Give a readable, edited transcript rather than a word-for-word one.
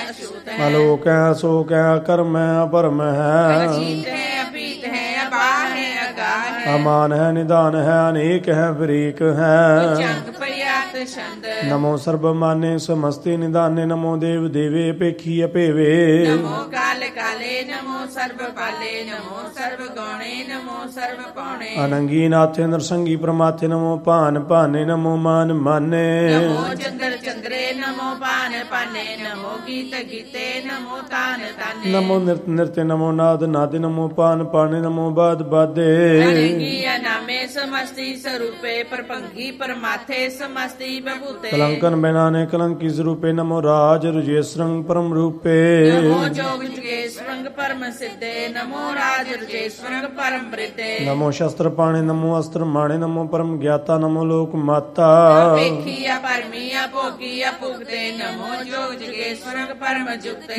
अछूत है। आलोक है शोक है कर्म है अपरम है। अजीत है अपीत है अबाह है अगाह है। अमान है निदान है अनेक है बरीक है। उच्चांग पर्याप्त छंद। नमो सर्वमान्य समस्ति निदाने नमो देव देवे अपेखी अपेवे। नमो काल काले नमो सर्व पाले नमो सर्व गौणे नमो सर्व पौणे। अनंगी नाथे नरसंगी प्रमाथे नमो पान पाने नमो मान माने। नमो चंद्र चंद्रे नमो पान पाने नमो गीत गीते नमो तान ताने। नमो नृत्य नृत्य नमो नाद नादे नमो पान पाने नमो बाद बादे। अनंगी अनामे समस्ति स्वरूपे परपंगी परमाथे समस्ति बभूते। कलंकन बैनाने कलंकी स्वरूपे नमो राज रुजेश्रंग परम रूपे। नमो जोग जुगेश्वरंग परम सिद्धे नमो राज रुजेश्वरंग परम वृद्धे। नमो शस्त्र पाणे नमो अस्त्र माणे नमो परम ज्ञाता नमो लोक माता। अपेखी अपरमी अभोगी अपुगते नमो जोग जुगेश्वरंग परम जुगते।